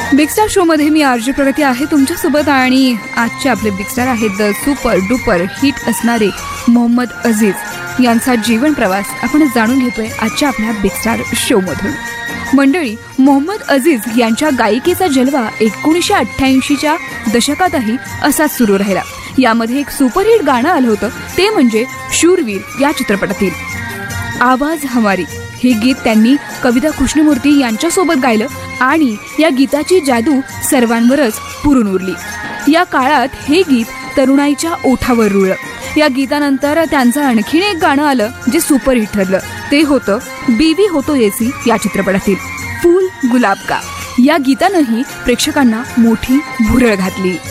Big star show मध्ये मी RJ प्रगती आहे तुमच्यासोबत आणि आजचे आपले बिग स्टार आहेत द सुपर डुपर हिट असणारे मोहम्मद अजीज यांचा जीवन प्रवास आपण जाणून घेतोय आजच्या आपल्या बिग स्टार शो मधून. मंडळी, मोहम्मद अजीज यांच्या गायिकेचा जलवा 1988च्या दशकातही असाच सुरू राहिला. यामध्ये एक सुपरहिट गाणं आलं होतं, ते म्हणजे शूरवीर या चित्रपटातील आवाज हमारी हे गीत त्यांनी कविता कृष्णमूर्ती यांच्यासोबत गायलं आणि या गीताची जादू सर्वांवरच पुरून उरली. या काळात हे गीत तरुणाईच्या ओठावर रुळलं. या गीतानंतर त्यांचं आणखीन एक गाणं आलं जे सुपरहिट ठरलं, ते होतं बीवी होतो ऐसी या चित्रपटातील फूल गुलाब का. या गीतानंही प्रेक्षकांना मोठी भुरळ घातली.